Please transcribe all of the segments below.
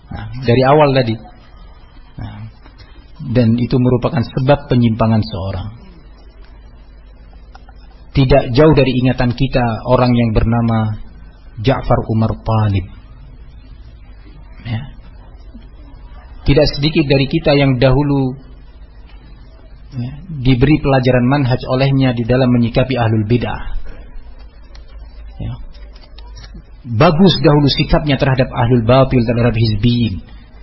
Nah, dari awal tadi. Nah, dan itu merupakan sebab penyimpangan seorang. Tidak jauh dari ingatan kita orang yang bernama Ja'far Umar Thalib. Ya. Tidak sedikit dari kita yang dahulu diberi pelajaran manhaj olehnya di dalam menyikapi ahlul bid'ah. Ya. Bagus dahulu sikapnya terhadap ahlul batil, terhadap hizbiyin.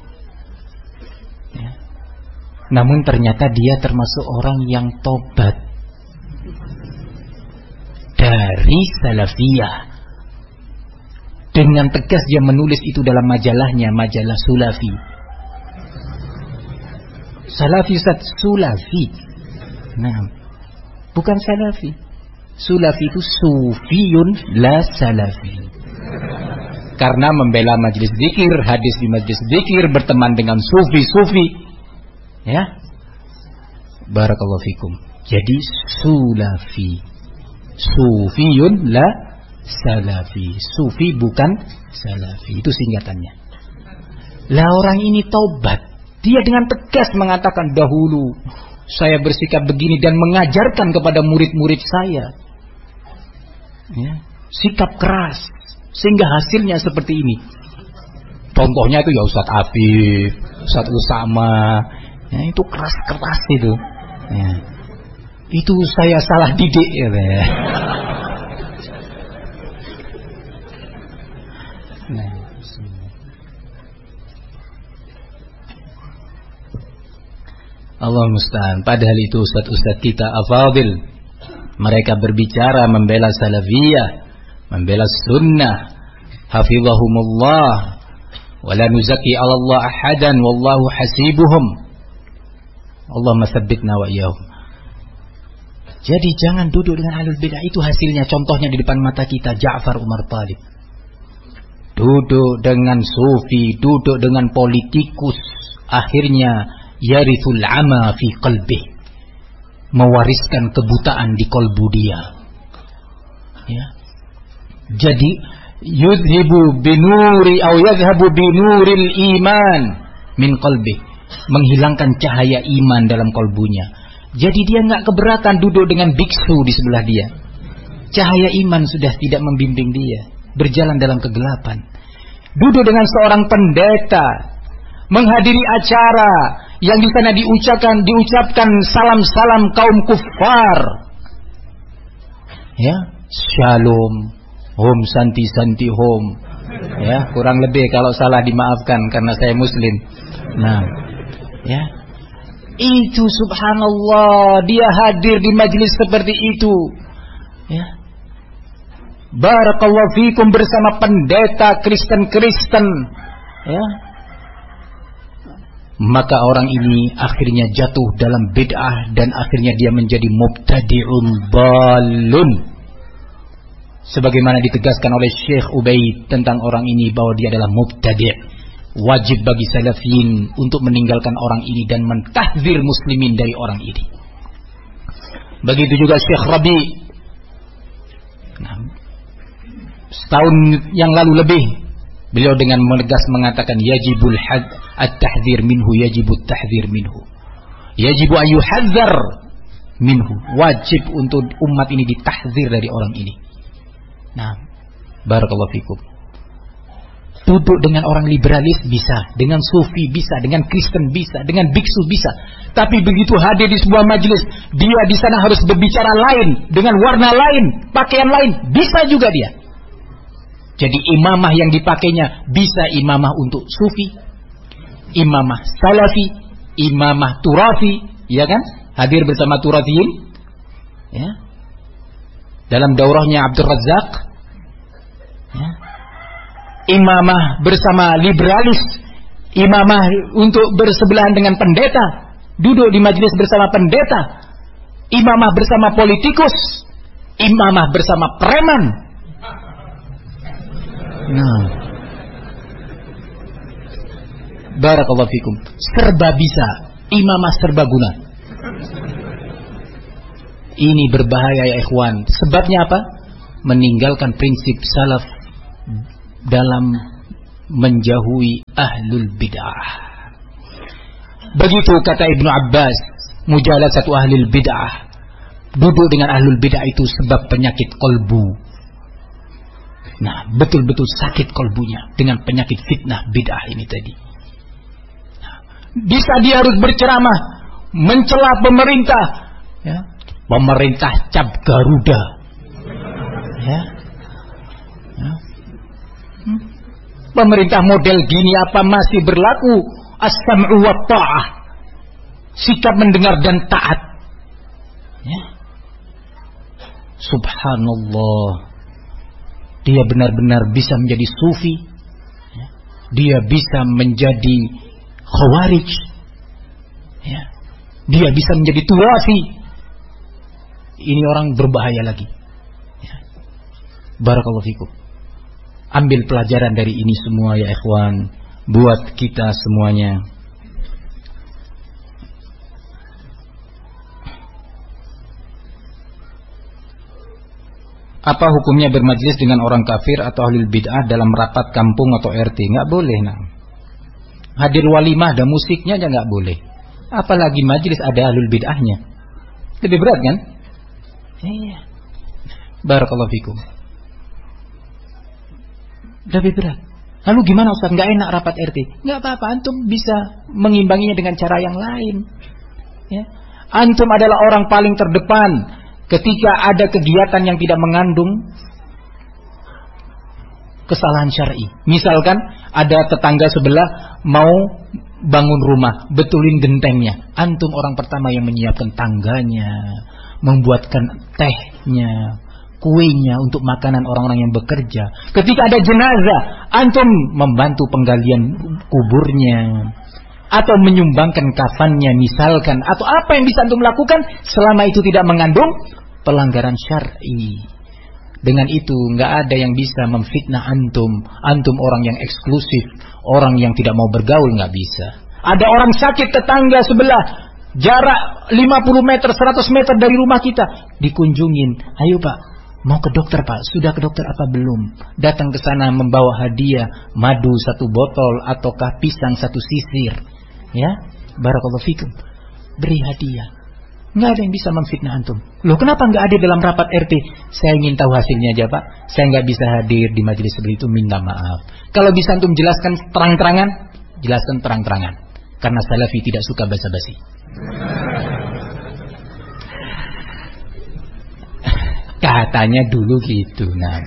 Ya. Namun ternyata dia termasuk orang yang tobat dari salafiyah. Dengan tegas dia menulis itu dalam majalahnya, majalah Sulafi. Salafi Ustaz, Sulafi. Nah, bukan Salafi. Sulafi itu Sufiyun la Salafi. Karena membela majlis zikir, hadis di majlis zikir, berteman dengan sufi-sufi. Ya. Barakallahu fikum. Jadi Sulafi. Sufiyun la Salafi. Sufi bukan Salafi. Itu singkatannya. Lah orang ini taubat. Dia dengan tegas mengatakan, dahulu saya bersikap begini dan mengajarkan kepada murid-murid saya. Ya, sikap keras. Sehingga hasilnya seperti ini. Contohnya itu ya Ustadz Afif, Ustadz Usama. Ya, itu keras-keras itu. Ya. Itu saya salah didik. Ya. Nah. Allah musta'an. Padahal itu ustaz-ustaz kita afadil, mereka berbicara membela salafiyah, membela sunnah, hafizahumullah, wala nuzaki 'ala Allah ahadan wallahu hasibuhum. Allahumma tsabbitna wa iyyahum. Jadi jangan duduk dengan ahlul bidah. Itu hasilnya, contohnya di depan mata kita, Ja'far Umar Thalib. Duduk dengan sufi, duduk dengan politikus, akhirnya yarithul ama fi qalbih, mewariskan kebutaan di kolbu dia. Ya. Jadi yudhibu binuri atau yadhhabu binuril iman min qalbih, menghilangkan cahaya iman dalam kolbunya. Jadi dia enggak keberatan duduk dengan biksu di sebelah dia. Cahaya iman sudah tidak membimbing dia, berjalan dalam kegelapan. Duduk dengan seorang pendeta, menghadiri acara yang di sana diucapkan salam-salam kaum kufar. Ya, shalom, hom santi hom. Ya, kurang lebih kalau salah dimaafkan karena saya muslim. Nah, ya. Itu subhanallah, dia hadir di majelis seperti itu. Ya. Barakallahu fikum bersama pendeta Kristen-Kristen. Ya. Maka orang ini akhirnya jatuh dalam bid'ah dan akhirnya dia menjadi mubtadi'un balun. Sebagaimana ditegaskan oleh Syekh Ubaid tentang orang ini bahwa dia adalah mubtadi'. Wajib bagi salafiyin untuk meninggalkan orang ini dan mentahdzir muslimin dari orang ini. Begitu juga Syekh Rabi. Nah, setahun yang lalu lebih beliau dengan menegas mengatakan yajibul at-tahdzir minhu, yajibut tahdzir minhu. Yajibu ayyuhadzar minhu. Wajib untuk umat ini ditahdzir dari orang ini. Nah, barakallahu fikum. Duduk dengan orang liberalis bisa, dengan sufi bisa, dengan Kristen bisa, dengan biksu bisa. Tapi begitu hadir di sebuah majelis, dia di sana harus berbicara lain, dengan warna lain, pakaian lain, bisa juga dia. Jadi imamah yang dipakainya bisa imamah untuk sufi, imamah salafi, imamah turafi, ya kan? Hadir bersama turafiyin, ya. Dalam daurahnya Abdul Razzaq, ya. Imamah bersama liberalis, imamah untuk bersebelahan dengan pendeta, duduk di majelis bersama pendeta, imamah bersama politikus, imamah bersama preman. Nah, barakallahu fikum. Serba bisa, imamah serbaguna. Ini berbahaya ya ikhwan. Sebabnya apa? Meninggalkan prinsip salaf dalam menjauhi ahlul bid'ah. Begitu kata Ibnu Abbas, mujalasatu ahlul bid'ah, duduk dengan ahlul bid'ah itu sebab penyakit kolbu. Nah, betul-betul sakit kolbunya dengan penyakit fitnah bid'ah ini tadi. Nah, bisa dia harus berceramah, mencela pemerintah, ya. Pemerintah cap Garuda, ya. Ya. Pemerintah model gini apa masih berlaku as-sam'u wa ta'ah, sikap mendengar dan taat, ya. Subhanallah, dia benar-benar bisa menjadi sufi, ya. Dia bisa menjadi khawarij, ya. Dia bisa menjadi turafi. Ini orang berbahaya lagi, ya. Barakallahu fikum. Ambil pelajaran dari ini semua ya ikhwan, buat kita semuanya. Apa hukumnya bermajlis dengan orang kafir atau ahlul bid'ah dalam rapat kampung atau RT? Nggak boleh, nah. Hadir walimah ada musiknya aja nggak boleh. Apalagi majlis ada ahlul bid'ahnya. Lebih berat kan? Iya. Barakallahu fikum. Lebih berat. Lalu gimana Ustaz? Nggak enak rapat RT? Nggak apa-apa, antum bisa mengimbanginya dengan cara yang lain, ya. Antum adalah orang paling terdepan ketika ada kegiatan yang tidak mengandung kesalahan syar'i. Misalkan ada tetangga sebelah mau bangun rumah, betulin gentengnya. Antum orang pertama yang menyiapkan tangganya, membuatkan tehnya, kuenya untuk makanan orang-orang yang bekerja. Ketika ada jenazah, antum membantu penggalian kuburnya atau menyumbangkan kafannya misalkan, atau apa yang bisa antum lakukan selama itu tidak mengandung pelanggaran syar'i. Dengan itu nggak ada yang bisa memfitnah antum. Antum orang yang eksklusif, orang yang tidak mau bergaul, nggak bisa. Ada orang sakit tetangga sebelah, jarak 50 meter, 100 meter dari rumah kita, dikunjungin. Ayo Pak, mau ke dokter Pak? Sudah ke dokter apa belum? Datang ke sana membawa hadiah, madu 1 botol ataukah pisang 1 sisir, ya. Barakallahu fikum. Beri hadiah. Nggak ada yang bisa memfitnah antum. Loh, kenapa nggak hadir dalam rapat RT? Saya ingin tahu hasilnya aja Pak. Saya nggak bisa hadir di majelis seperti itu, minta maaf. Kalau bisa antum jelaskan terang-terangan, jelaskan terang-terangan. Karena salafi tidak suka basa-basi. Katanya dulu gitu. Nah,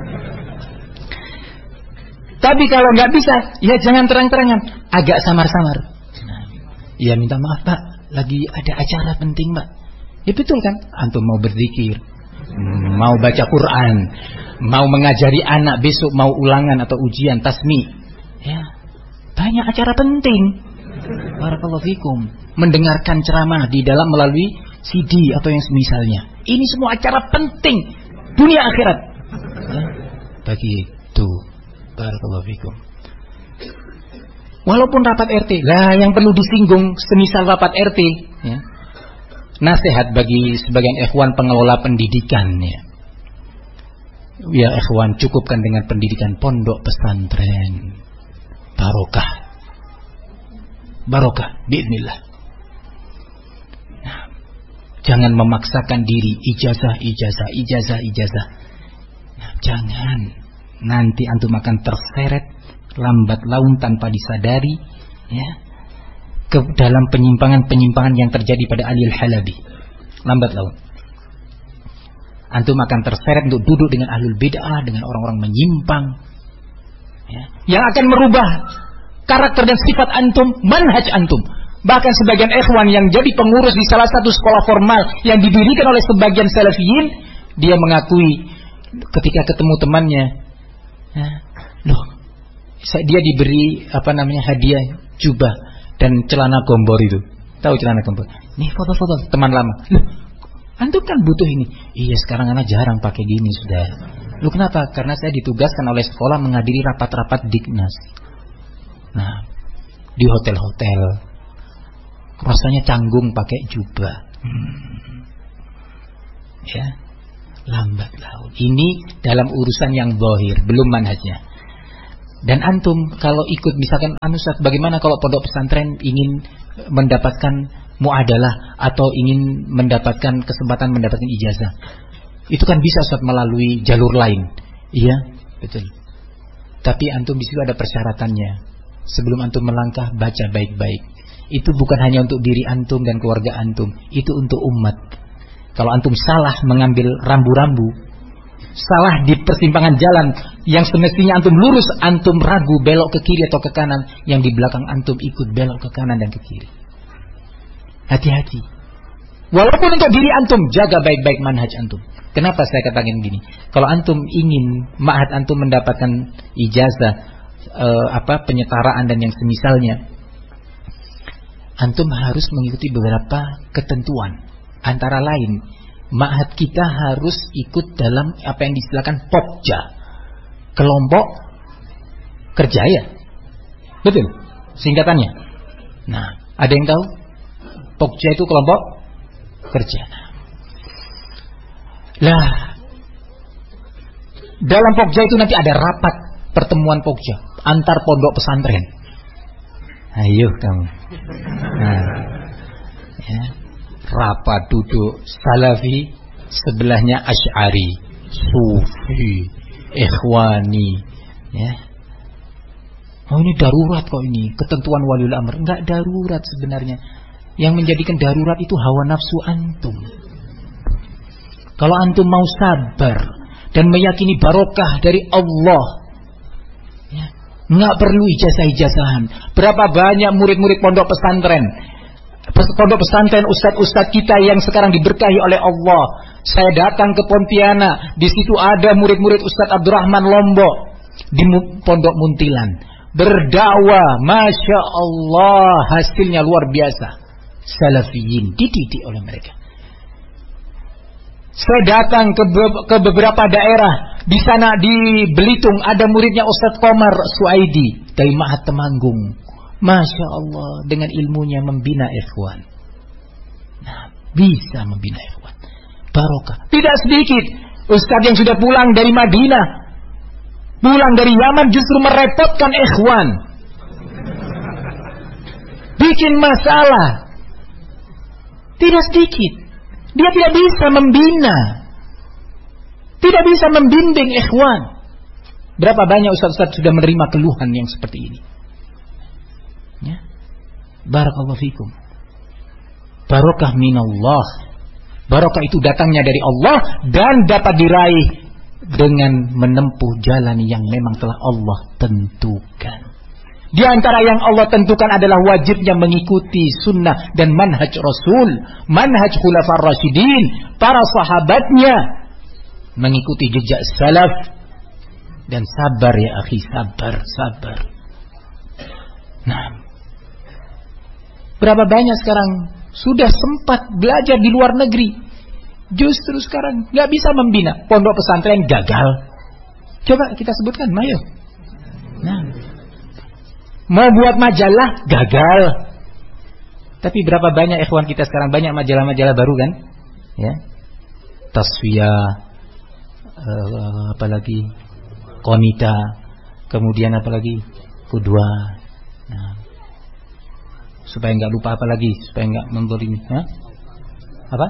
tapi kalau nggak bisa, ya jangan terang-terangan, agak samar-samar. Nah, ya minta maaf Pak, lagi ada acara penting Pak. Ya betul kan? Antum mau berzikir, mau baca Quran, mau mengajari anak besok mau ulangan atau ujian tasmi, ya banyak acara penting. Barakallahu fikum. Mendengarkan ceramah di dalam melalui CD atau yang semisalnya. Ini semua acara penting dunia akhirat, ya, begitu. Barakallahu fikum. Walaupun rapat RT, lah yang perlu disinggung semisal rapat RT, ya. Nasihat bagi sebagian ikhwan pengelola pendidikan, ya. Ya ikhwan, cukupkan dengan pendidikan pondok pesantren. Barokah. Barokah biiznillah. Nah, jangan memaksakan diri ijazah. Nah, jangan. Nanti antum akan terseret lambat laun tanpa disadari, ya, ke dalam penyimpangan-penyimpangan yang terjadi pada Ali Al-Halabi. Lambat laun antum akan terseret untuk duduk dengan ahlul bid'ah, dengan orang-orang menyimpang, ya, yang akan merubah karakter dan sifat antum, manhaj antum. Bahkan sebagian ikhwan yang jadi pengurus di salah satu sekolah formal yang didirikan oleh sebagian salafiyin, dia mengakui ketika ketemu temannya, ya, loh, dia diberi hadiah jubah dan celana gombor itu. Tahu celana gombor? Nih foto-foto teman lama. Loh, antum kan butuh ini. Iya, sekarang anak jarang pakai gini sudah. Loh, kenapa? Karena saya ditugaskan oleh sekolah menghadiri rapat-rapat Diknas. Nah, di hotel-hotel rasanya canggung pakai jubah, ya, lambat laun. Ini dalam urusan yang zahir, belum manhajnya. Dan antum kalau ikut misalkan Ustaz, bagaimana kalau pondok pesantren ingin mendapatkan muadalah atau ingin mendapatkan kesempatan mendapatkan ijazah? Itu kan bisa Ustaz melalui jalur lain. Iya, betul. Tapi antum di situ ada persyaratannya. Sebelum antum melangkah, baca baik-baik. Itu bukan hanya untuk diri antum dan keluarga antum, itu untuk umat. Kalau antum salah mengambil rambu-rambu, salah di persimpangan jalan yang semestinya antum lurus, antum ragu belok ke kiri atau ke kanan, yang di belakang antum ikut belok ke kanan dan ke kiri. Hati-hati. Walaupun untuk diri antum, jaga baik-baik manhaj antum. Kenapa saya katakan gini? Kalau antum ingin ma'had antum mendapatkan ijazah, penyetaraan dan yang semisalnya, antum harus mengikuti beberapa ketentuan. Antara lain, ma'had kita harus ikut dalam apa yang disebutkan Pokja, kelompok kerja, ya, betul singkatannya. Nah, ada yang tahu? Pokja itu kelompok kerja. Lah, dalam Pokja itu nanti ada rapat pertemuan Pokja antar pondok pesantren. Ayo kamu. Nah, ya. Rapat duduk Salafi, sebelahnya Asy'ari, Sufi, Ikhwani, ya. Oh, ini darurat kok ini, ketentuan waliul amr. Enggak darurat sebenarnya. Yang menjadikan darurat itu hawa nafsu antum. Kalau antum mau sabar dan meyakini barokah dari Allah, ya, nggak perlu ijazah-ijazahan. Berapa banyak murid-murid pondok pesantren, ustadz-ustadz kita yang sekarang diberkahi oleh Allah. Saya datang ke Pontianak, di situ ada murid-murid Ustadz Abdurrahman Lombok di Pondok Muntilan, berdakwah, masya Allah, hasilnya luar biasa. Salafiyin dididik oleh mereka. Saya datang ke beberapa daerah. Di sana di Belitung ada muridnya Ustadz Komar Suaidi dari Ma'had Temanggung. Masya Allah, dengan ilmunya membina ikhwan. Nah, bisa membina ikhwan. Barokah. Tidak sedikit ustadz yang sudah pulang dari Madinah, pulang dari Yaman, justru merepotkan ikhwan, bikin masalah. Tidak sedikit. Dia tidak bisa membina, tidak bisa membimbing ikhwan. Berapa banyak ustaz-ustaz sudah menerima keluhan yang seperti ini, ya? Barakallahu fikum. Barokah minallah. Barokah itu datangnya dari Allah dan dapat diraih dengan menempuh jalan yang memang telah Allah tentukan. Di antara yang Allah tentukan adalah wajibnya mengikuti sunnah dan manhaj Rasul, manhaj Khulafar Rasyidin, para sahabatnya, mengikuti jejak salaf, dan sabar ya akhi, sabar. Nah, berapa banyak sekarang sudah sempat belajar di luar negeri, justru sekarang nggak bisa membina, pondok pesantren gagal. Coba kita sebutkan, ayo. Nah, mau buat majalah gagal. Tapi berapa banyak ikhwan kita sekarang, banyak majalah-majalah baru kan, ya, Tasfiyah, apalagi Qonita, kemudian apalagi Qudwah. Nah, supaya nggak lupa apalagi, supaya nggak mendolimi, apa?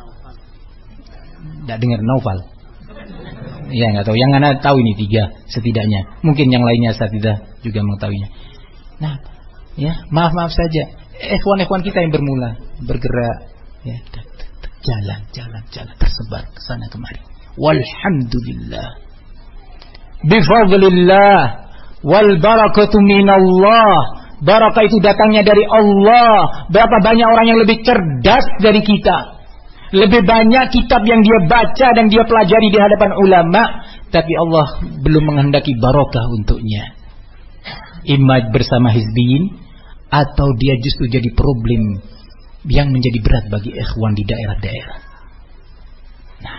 Nggak dengar Naufal. Ya nggak tahu. Yang Anda tahu ini 3 setidaknya. Mungkin yang lainnya saya tidak juga mengetahuinya. Nah, ya, maaf saja. Ikhwan-ikhwan kita yang bergerak, ya, jalan tersebar ke sana kemari. Walhamdulillah. Bifadlillah wal barakatu minallah. Barakah itu datangnya dari Allah. Berapa banyak orang yang lebih cerdas dari kita, lebih banyak kitab yang dia baca dan dia pelajari di hadapan ulama, tapi Allah belum menghendaki barokah untuknya. Imaj bersama hizbiyin, atau dia justru jadi problem yang menjadi berat bagi ikhwan di daerah-daerah. Nah,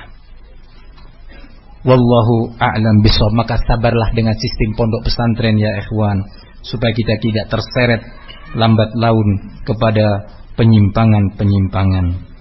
wallahu a'lam bishawab. Maka sabarlah dengan sistem pondok pesantren ya ikhwan, supaya kita tidak terseret lambat laun kepada penyimpangan-penyimpangan.